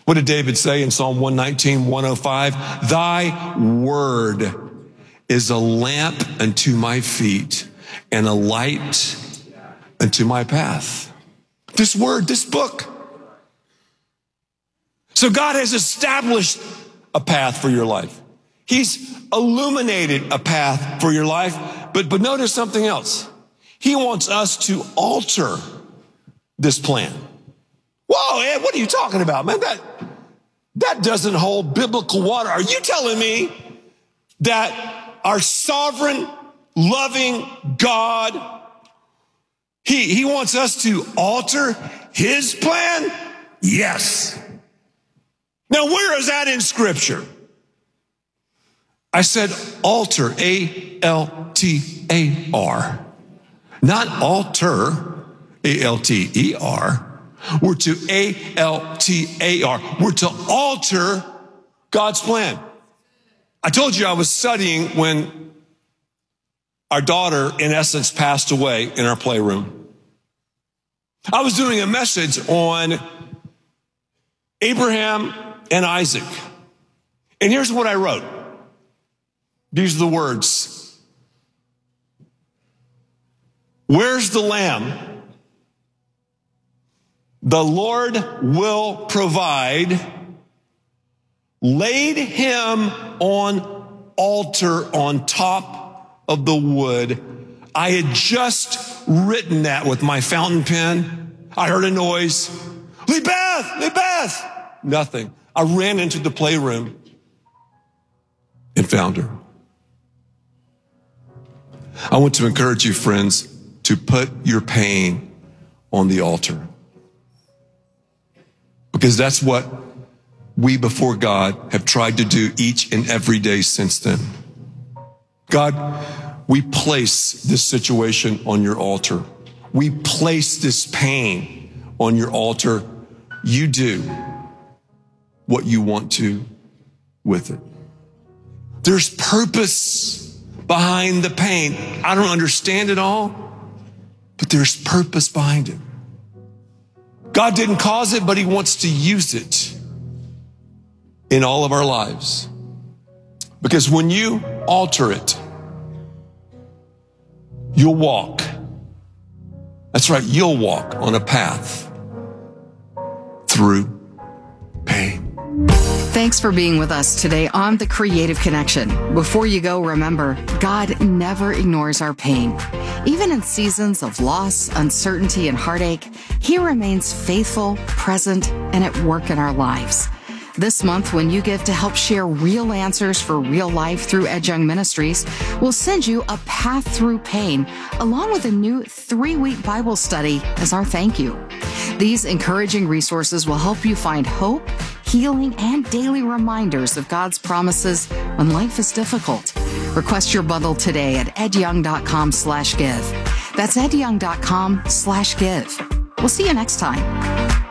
What did David say in Psalm 119, 105? Thy word is a lamp unto my feet and a light unto my path. This word, this book. So God has established a path for your life. He's illuminated a path for your life. But notice something else. He wants us to alter this plan. Whoa, Ed, what are you talking about, man? That doesn't hold biblical water. Are you telling me that our sovereign, loving God, he wants us to alter his plan? Yes. Now, where is that in Scripture? I said alter, A-L-T-A-R. Not alter, A-L-T-E-R. We're to A-L-T-A-R. We're to alter God's plan. I told you I was studying when our daughter, in essence, passed away in our playroom. I was doing a message on Abraham and Isaac. And here's what I wrote. These are the words. Where's the lamb? The Lord will provide. Laid him on altar on top of the wood. I had just written that with my fountain pen. I heard a noise. Lebeth! Nothing. I ran into the playroom and found her. I want to encourage you, friends, to put your pain on the altar. Because that's what we before God have tried to do each and every day since then. God, we place this situation on your altar. We place this pain on your altar. You do what you want to with it. There's purpose behind the pain. I don't understand it all, but there's purpose behind it. God didn't cause it, but he wants to use it in all of our lives. Because when you alter it, you'll walk. That's right, you'll walk on a path through pain. Thanks for being with us today on The Creative Connection. Before you go, remember, God never ignores our pain. Even in seasons of loss, uncertainty, and heartache, he remains faithful, present, and at work in our lives. This month, when you give to help share real answers for real life through Ed Young Ministries, we'll send you a Path Through Pain, along with a new 3-week Bible study as our thank you. These encouraging resources will help you find hope, healing, and daily reminders of God's promises when life is difficult. Request your bundle today at edyoung.com/give. That's edyoung.com/give. We'll see you next time.